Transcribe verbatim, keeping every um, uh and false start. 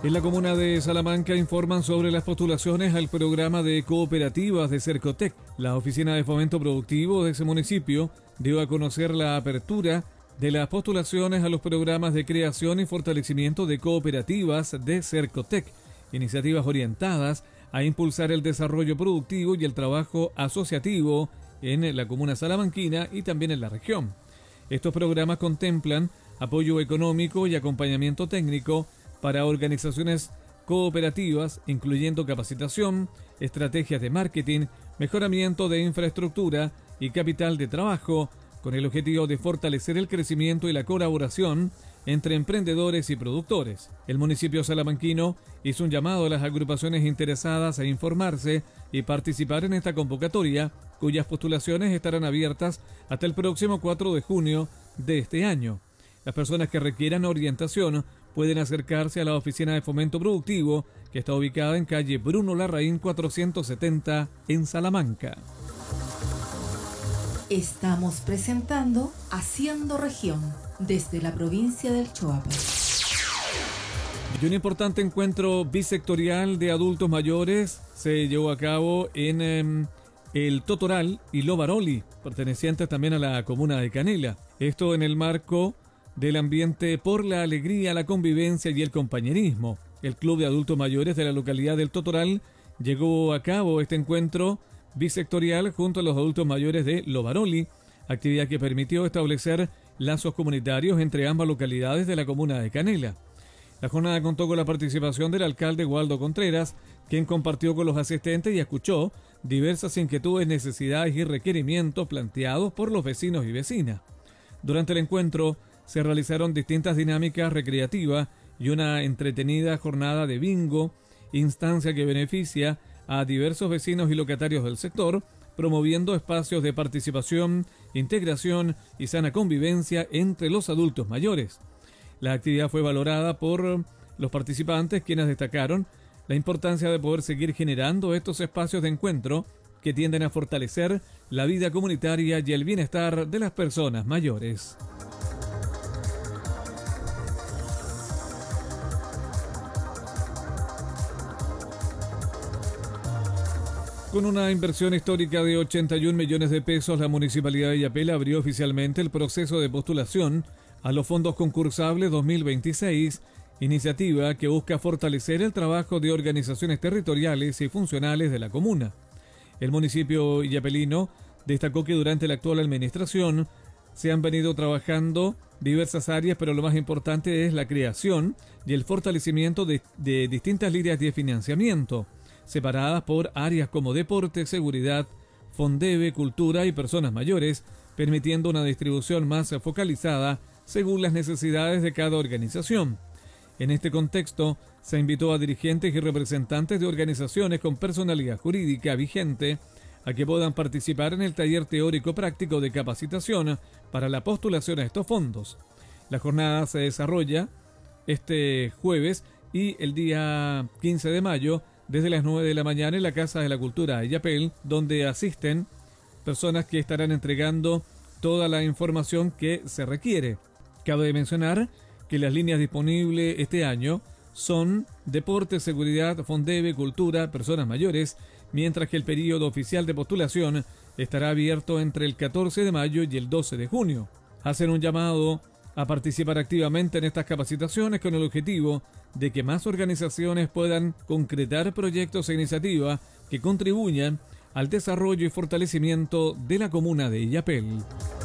En la comuna de Salamanca informan sobre las postulaciones al programa de cooperativas de Cercotec. La Oficina de Fomento Productivo de ese municipio dio a conocer la apertura de las postulaciones a los programas de creación y fortalecimiento de cooperativas de Cercotec, iniciativas orientadas a impulsar el desarrollo productivo y el trabajo asociativo en la comuna salamanquina y también en la región. Estos programas contemplan apoyo económico y acompañamiento técnico para organizaciones cooperativas, incluyendo capacitación, estrategias de marketing, mejoramiento de infraestructura y capital de trabajo, con el objetivo de fortalecer el crecimiento y la colaboración entre emprendedores y productores. El municipio salamanquino hizo un llamado a las agrupaciones interesadas a informarse y participar en esta convocatoria, cuyas postulaciones estarán abiertas hasta el próximo cuatro de junio de este año. Las personas que requieran orientación pueden acercarse a la Oficina de Fomento Productivo, que está ubicada en calle Bruno Larraín cuatrocientos setenta en Salamanca. Estamos presentando Haciendo Región desde la provincia del Choapa. Y un importante encuentro bisectorial de adultos mayores se llevó a cabo en eh, el Totoral y Lobaroli, pertenecientes también a la comuna de Canela. Esto en el marco del ambiente por la alegría, la convivencia y el compañerismo. El Club de Adultos Mayores de la localidad del Totoral llevó a cabo este encuentro bisectorial junto a los adultos mayores de Lobaroli, actividad que permitió establecer lazos comunitarios entre ambas localidades de la comuna de Canela. La jornada contó con la participación del alcalde Waldo Contreras, quien compartió con los asistentes y escuchó diversas inquietudes, necesidades y requerimientos planteados por los vecinos y vecinas. Durante el encuentro se realizaron distintas dinámicas recreativas y una entretenida jornada de bingo, instancia que beneficia a diversos vecinos y locatarios del sector, promoviendo espacios de participación, integración y sana convivencia entre los adultos mayores. La actividad fue valorada por los participantes, quienes destacaron la importancia de poder seguir generando estos espacios de encuentro que tienden a fortalecer la vida comunitaria y el bienestar de las personas mayores. Con una inversión histórica de ochenta y un millones de pesos, la Municipalidad de Illapel abrió oficialmente el proceso de postulación a los fondos concursables dos mil veintiséis, iniciativa que busca fortalecer el trabajo de organizaciones territoriales y funcionales de la comuna. El municipio illapelino destacó que durante la actual administración se han venido trabajando diversas áreas, pero lo más importante es la creación y el fortalecimiento de, de distintas líneas de financiamiento, separadas por áreas como deporte, seguridad, Fondeve, cultura y personas mayores, permitiendo una distribución más focalizada según las necesidades de cada organización. En este contexto, se invitó a dirigentes y representantes de organizaciones con personalidad jurídica vigente a que puedan participar en el taller teórico práctico de capacitación para la postulación a estos fondos. La jornada se desarrolla este jueves y el día quince de mayo desde las nueve de la mañana en la Casa de la Cultura de Illapel, donde asisten personas que estarán entregando toda la información que se requiere. Cabe mencionar que las líneas disponibles este año son deporte, seguridad, Fondeve, cultura, personas mayores, mientras que el periodo oficial de postulación estará abierto entre el catorce de mayo y el doce de junio. Hacen un llamado a participar activamente en estas capacitaciones con el objetivo de que más organizaciones puedan concretar proyectos e iniciativas que contribuyan al desarrollo y fortalecimiento de la comuna de Illapel.